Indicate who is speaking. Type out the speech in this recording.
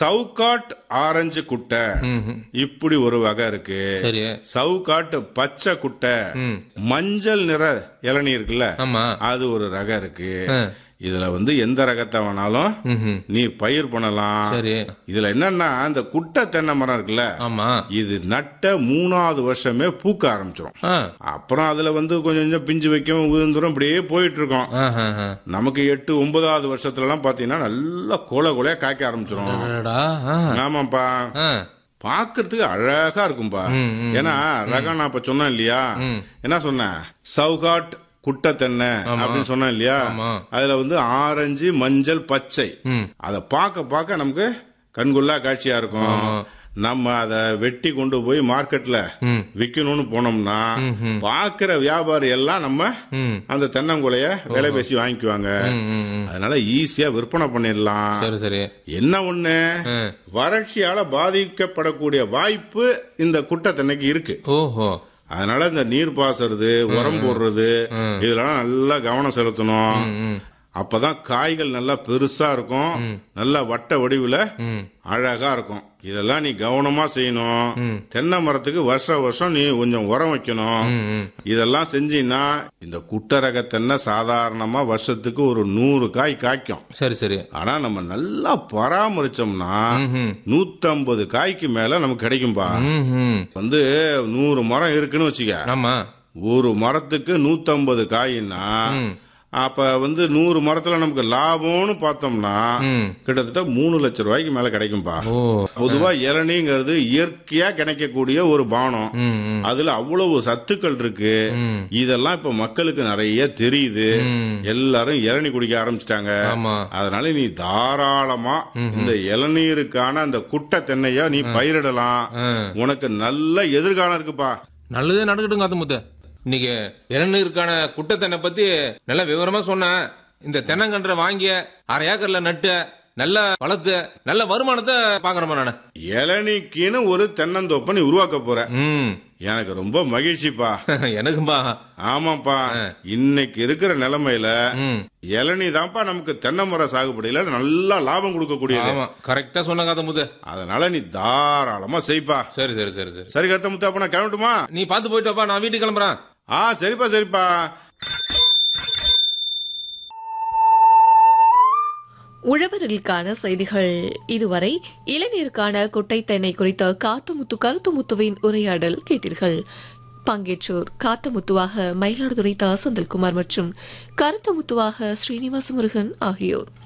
Speaker 1: சவுகாட் orange குட்டை இப்படி ஒரு வகை இருக்கு.
Speaker 2: சரி.
Speaker 1: சவுகாட் பச்சை குட்டை, மஞ்சள் நிற இளநீர் இருக்குல்ல, அது ஒரு ரகம் இருக்கு. இதுல எந்த ரகத்தை வேணாலும் நீ பயிர் பண்ணலாம்.
Speaker 2: சரி.
Speaker 1: இதுல என்னன்னா இந்த குட்டை தென்னை மரம் இருக்குல்ல, இது நட்ட 3வது வருஷமே பூக்க ஆரம்பிச்சிடும். அப்புறம் அதுல கொஞ்சம் கொஞ்சம் பிஞ்சு வைக்கும், உதிர்ந்துரும், இப்படியே போயிட்டு இருக்கோம். நமக்கு 8, 9வது வருஷத்துல எல்லாம் பாத்தீங்கன்னா நல்லா கோல கோலையா காய்க்க ஆரம்பிச்சிடும். ஆமாப்பா, பாக்குறதுக்கு அழகா இருக்கும்பா. ஏன்னா ரகம் நான் இப்ப சொன்னேன் இல்லையா, என்ன சொன்னேன், சவுகாட் குட்டை தென்னை அப்படின்னு சொன்னா இல்லையா, அதுல ஆரஞ்சு மஞ்சள் பச்சை, அத பார்க்க பார்க்க நமக்கு கண்கொள்ளா காட்சியா இருக்கும். நம்ம அத வெட்டி கொண்டு போய் மார்க்கெட்ல விக்கணும்னு போனோம்னா பாக்குற வியாபாரி எல்லாம் நம்ம அந்த தென்னங்குலைய விலை பேசி வாங்கிக்குவாங்க. அதனால ஈஸியா விற்பனை பண்ணிடலாம். என்ன ஒண்ணு, வறட்சியால பாதிக்கப்படக்கூடிய வாய்ப்பு இந்த குட்டை தென்னைக்கு இருக்கு. அதனால இந்த நீர் பாசறது, உரம் போடுறது, இதெல்லாம் நல்லா கவனம் செலுத்தணும். அப்பதான் காய்கள் நல்லா பெருசா இருக்கும், நல்லா வட்ட வடிவுல அழகா இருக்கும். இதெல்லாம் நீ கவனமா செய்யணும். தென்னை மரத்துக்கு வருஷம் நீ கொஞ்சம் உரம் வைக்கணும். இதெல்லாம் செஞ்சீங்கன்னா இந்த குட்டை ரக தென்னை சாதாரணமா வருஷத்துக்கு ஒரு 100 காய் காய்க்கும். சரி. ஆனா நம்ம நல்லா பராமரிச்சோம்னா 150 காய்க்கு மேல நமக்கு கிடைக்கும்பா. 100 மரம் இருக்குன்னு வச்சுக்க, ஒரு மரத்துக்கு 150 காயின்னா அப்ப 100 மரத்துல நமக்கு லாபம்னு பார்த்தோம்னா கிட்டத்தட்ட 3 லட்சம் ரூபாய்க்கு மேல கிடைக்கும்பா. பொதுவா இளநீங்கிறது இயற்கையா கிடைக்கக்கூடிய ஒரு பானம். அதுல அவ்வளவு சத்துக்கள் இருக்கு. இதெல்லாம் இப்ப மக்களுக்கு நிறைய தெரியுது. எல்லாரும் இளநீ குடிக்க ஆரம்பிச்சிட்டாங்க. அதனால நீ தாராளமா இந்த இளநீருக்கான அந்த குட்டை தென்னையா நீ பயிரிடலாம். உனக்கு நல்ல எதிர்காலம் இருக்குப்பா.
Speaker 2: நல்லதே நடக்கட்டும் காத்தமுத்து. இன்னைக்கு இளநீருக்கான குட்டை தென்னை பத்தி நல்ல விவரமா சொன்ன. இந்த தென்னங்கன்ற வாங்கிய 1/2 ஏக்கர்ல நட்டு நல்ல வளர்த்து நல்ல வருமானத்தை பாக்குறேன் நானு.
Speaker 1: இளநீக்குன்னு ஒரு தென்னந்தோப்பை நீ உருவாக்க போற. எனக்கு ரொம்ப மகிழ்ச்சிப்பா.
Speaker 2: எனக்கும்பா.
Speaker 1: ஆமாப்பா, இன்னைக்கு இருக்கிற நிலைமையில இளநீ தான்ப்பா நமக்கு தென்னை மர சாகுபடியில நல்லா லாபம் கொடுக்கக்கூடியது.
Speaker 2: கரெக்டா சொன்ன காத்தமுத்து.
Speaker 1: அதனால நீ தாராளமா செய்ப்பா. சரி காத்தமுத்து, அப்ப நான் கிளம்பட்டுமா?
Speaker 2: நீ பாத்து போயிட்டு வாப்பா, நான் வீட்டுக்கு கிளம்புறேன்.
Speaker 1: சரிப்பா.
Speaker 3: உழவர்களுக்கான செய்திகள். இதுவரை இளநீருக்கான குட்டை தென்னை குறித்த கருத்துமுத்துவின் உரையாடல் கேட்டீர்கள். பங்கேற்றோர் காத்தமுத்துவாக மயிலாடுதுறை செந்தில்குமார் மற்றும் கருத்தமுத்துவாக ஸ்ரீனிவாச முருகன் ஆகியோர்.